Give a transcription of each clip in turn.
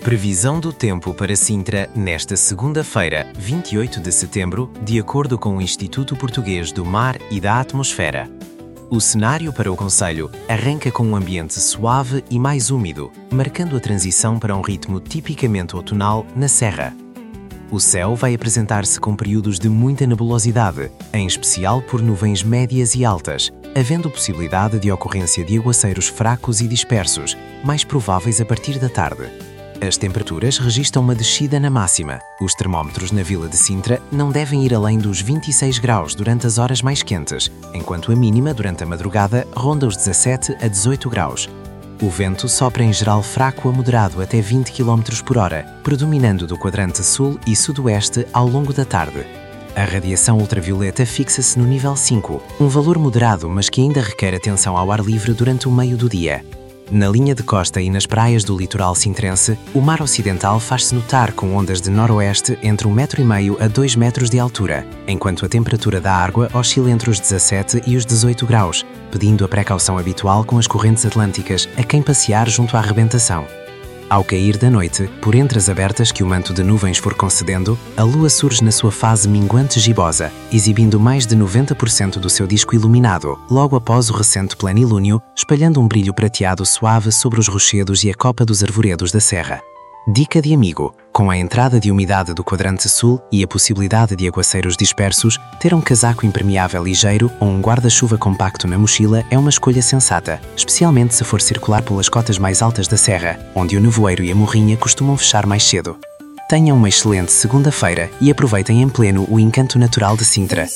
Previsão do tempo para Sintra nesta segunda-feira, 28 de setembro, de acordo com o Instituto Português do Mar e da Atmosfera. O cenário para o concelho arranca com um ambiente suave e mais úmido, marcando a transição para um ritmo tipicamente outonal na Serra. O céu vai apresentar-se com períodos de muita nebulosidade, em especial por nuvens médias e altas, havendo possibilidade de ocorrência de aguaceiros fracos e dispersos, mais prováveis a partir da tarde. As temperaturas registram uma descida na máxima. Os termómetros na Vila de Sintra não devem ir além dos 26 graus durante as horas mais quentes, enquanto a mínima durante a madrugada ronda os 17 a 18 graus. O vento sopra em geral fraco a moderado até 20 km por hora, predominando do quadrante sul e sudoeste ao longo da tarde. A radiação ultravioleta fixa-se no nível 5, um valor moderado, mas que ainda requer atenção ao ar livre durante o meio do dia. Na linha de costa e nas praias do litoral sintrense, o mar ocidental faz-se notar com ondas de noroeste entre 1,5 m a 2 metros de altura, enquanto a temperatura da água oscila entre os 17 e os 18 graus, pedindo a precaução habitual com as correntes atlânticas a quem passear junto à arrebentação. Ao cair da noite, por entre as abertas que o manto de nuvens for concedendo, a lua surge na sua fase minguante gibosa, exibindo mais de 90% do seu disco iluminado, logo após o recente plenilúnio, espalhando um brilho prateado suave sobre os rochedos e a copa dos arvoredos da serra. Dica de amigo: com a entrada de umidade do quadrante sul e a possibilidade de aguaceiros dispersos, ter um casaco impermeável ligeiro ou um guarda-chuva compacto na mochila é uma escolha sensata, especialmente se for circular pelas cotas mais altas da serra, onde o nevoeiro e a morrinha costumam fechar mais cedo. Tenham uma excelente segunda-feira e aproveitem em pleno o encanto natural de Sintra.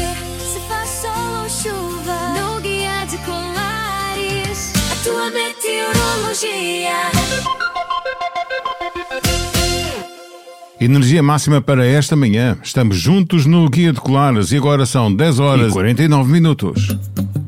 Energia máxima para esta manhã. Estamos juntos no Guia de Colares e agora são 10 horas e 49 minutos.